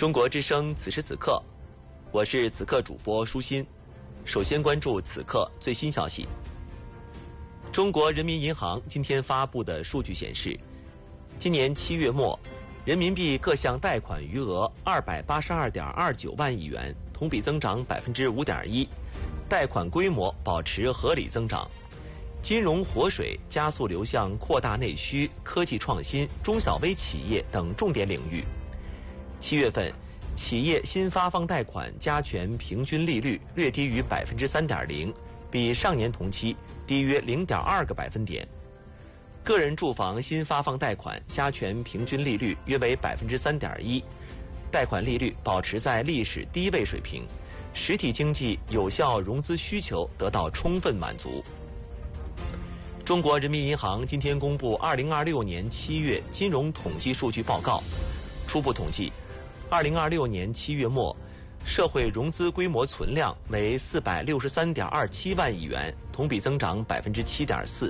中国之声此时此刻，我是此刻主播舒心。首先关注此刻最新消息。中国人民银行今天发布的数据显示，今年7月末，人民币各项贷款余额282.29万亿元，同比增长5.1%，贷款规模保持合理增长。金融活水加速流向扩大内需、科技创新、中小微企业等重点领域。7月份，企业新发放贷款加权平均利率略低于3.0%，比上年同期低约0.2个百分点。个人住房新发放贷款加权平均利率约为3.1%，贷款利率保持在历史低位水平，实体经济有效融资需求得到充分满足。中国人民银行今天公布2026年7月金融统计数据报告，初步统计，2026年7月末，社会融资规模存量为463.27万亿元，同比增长7.4%。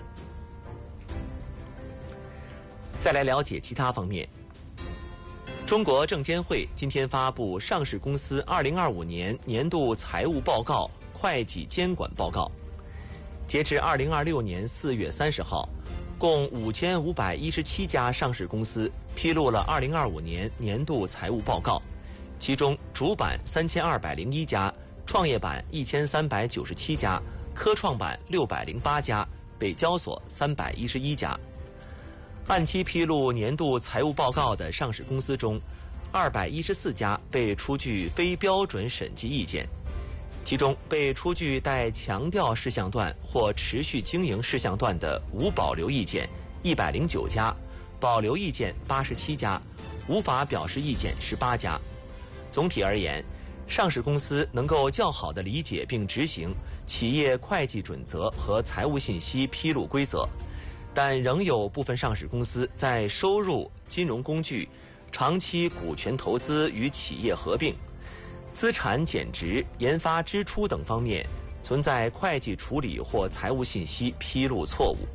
再来了解其他方面。中国证监会今天发布上市公司2025年年度财务报告会计监管报告。截至2026年4月30号，共5517家上市公司披露了2025年年度财务报告，其中主板3201家，创业板1397家，科创板608家，北交所311家。按期披露年度财务报告的上市公司中，214家被出具非标准审计意见，其中被出具待强调事项段或持续经营事项段的无保留意见109家，保留意见87家，无法表示意见18家。总体而言，上市公司能够较好地理解并执行企业会计准则和财务信息披露规则，但仍有部分上市公司在收入、金融工具、长期股权投资与企业合并、资产减值、研发支出等方面存在会计处理或财务信息披露错误。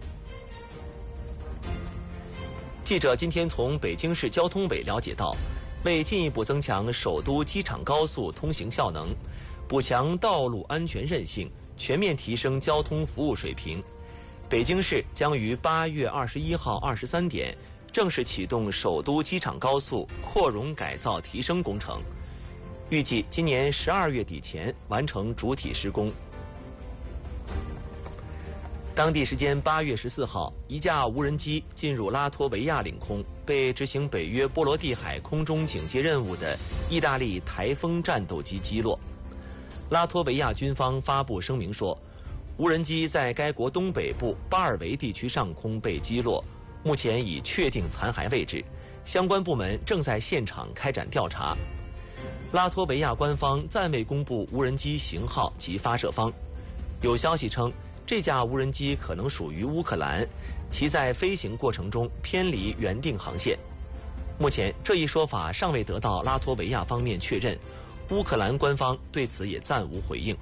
记者今天从北京市交通委了解到，为进一步增强首都机场高速通行效能，补强道路安全韧性，全面提升交通服务水平，北京市将于8月21号23点正式启动首都机场高速扩容改造提升工程，预计今年12月底前完成主体施工。当地时间8月14号，一架无人机进入拉脱维亚领空，被执行北约波罗的海空中警戒任务的意大利台风战斗机击落。拉脱维亚军方发布声明说，无人机在该国东北部巴尔维地区上空被击落，目前已确定残骸位置，相关部门正在现场开展调查。拉脱维亚官方暂未公布无人机型号及发射方，有消息称这架无人机可能属于乌克兰，其在飞行过程中偏离原定航线。目前这一说法尚未得到拉脱维亚方面确认，乌克兰官方对此也暂无回应。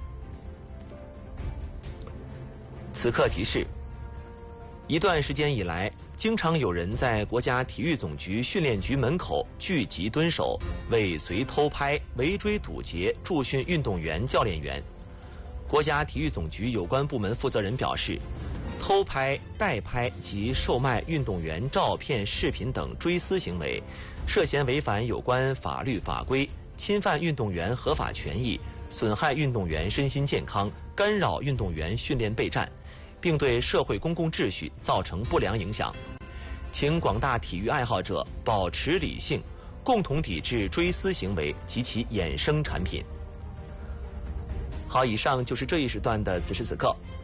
此刻提示：一段时间以来，经常有人在国家体育总局训练局门口聚集蹲守，尾随偷拍、围追堵截、驻训运动员、教练员。国家体育总局有关部门负责人表示，偷拍、代拍及售卖运动员照片、视频等追私行为，涉嫌违反有关法律法规，侵犯运动员合法权益，损害运动员身心健康，干扰运动员训练备战，并对社会公共秩序造成不良影响。请广大体育爱好者保持理性，共同抵制追私行为及其衍生产品。好，以上就是这一时段的此时此刻，